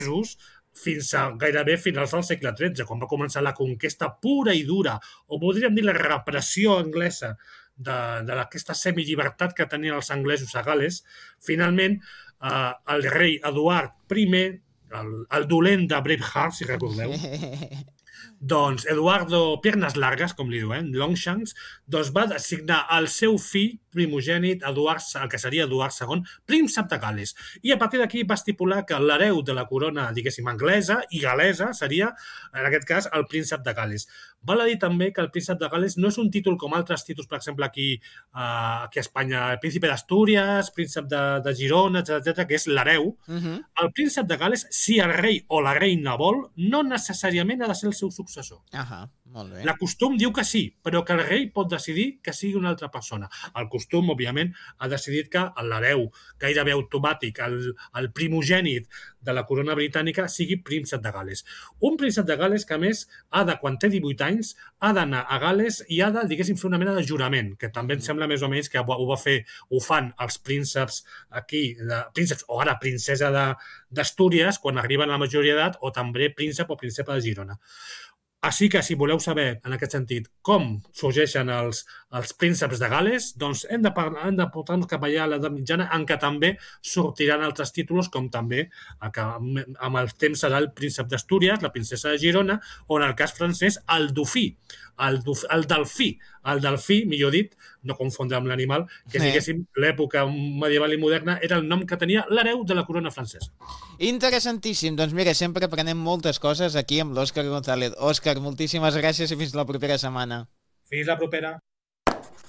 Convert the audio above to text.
fins a gairebé finals del segle XIII, quan va començar la conquesta pura i dura, o podríem dir la repressió anglesa d'aquesta semillibertat que tenien els anglesos a Gales. Finalment, el rei Eduard I, el dolent de Braveheart, si recordeu, doncs Eduardo Piernas Largas, com li diuen, Longshanks, doncs va designar el seu fill primogènit, el que seria Eduard II, príncep de Gales. I a partir d'aquí va estipular que l'hereu de la corona, diguéssim, anglesa i galesa seria, en aquest cas, el príncep de Gales. Val a dir també que el príncep de Gales no és un títol com altres títols, per exemple, aquí a Espanya, el príncipe d'Astúries, príncep de Girona, etc, que és l'hereu. El príncep de Gales, si el rei o la reina vol, no necessàriament ha de ser el seu successor. Molt bé. La costum diu que sí, però que el rei pot decidir que sigui una altra persona. El costum, òbviament, ha decidit que l'hereu gairebé automàtic, el primogènit de la corona britànica, sigui príncep de Gales. Un príncep de Gales que, a més, quan té 18 anys, ha d'anar a Gales i ha de, diguéssim, fer una mena de jurament, que també em sembla més o menys que ho fan els prínceps aquí, prínceps o ara princesa d'Astúries, quan arriben a la majoria d'edat, o també príncep o príncepa de Girona. Així que, si voleu saber, en aquest sentit, com sorgeixen els prínceps de Gales, doncs hem de portar-nos cap allà a l'edat mitjana, en què també sortiran altres títols, com també amb el temps serà el príncep d'Astúries, la princesa de Girona, o en el cas francès, el dofí, el delfí, millor dit, no confondre amb l'animal, que diguéssim, l'època medieval i moderna era el nom que tenia l'hereu de la corona francesa. Interessantíssim. Doncs mira, sempre aprenem moltes coses aquí amb l'Òscar González. Òscar, moltíssimes gràcies i fins la propera setmana. Fins la propera.